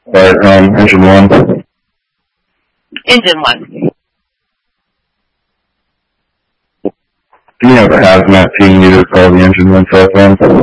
Alright, engine 1. Engine 1. Do you have a hazmat team either call the engine 1 cell phone?